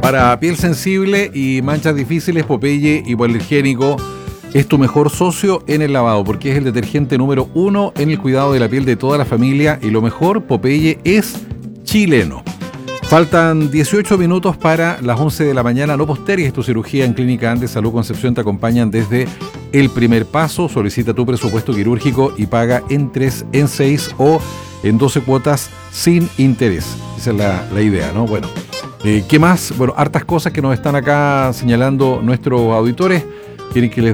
Para piel sensible y manchas difíciles, Popeye Hipoalergénico es tu mejor socio en el lavado, porque es el detergente número 1 en el cuidado de la piel de toda la familia. Y lo mejor, Popeye es chileno. Faltan 18 minutos para las 11 de la mañana. No postergues tu cirugía en Clínica Andes Salud Concepción. Te acompañan desde el primer paso. Solicita tu presupuesto quirúrgico y paga en 3, en 6 o en 12 cuotas sin interés. Esa es la idea, ¿no? Bueno, ¿qué más? Bueno, hartas cosas que nos están acá señalando nuestros auditores. Quieren que les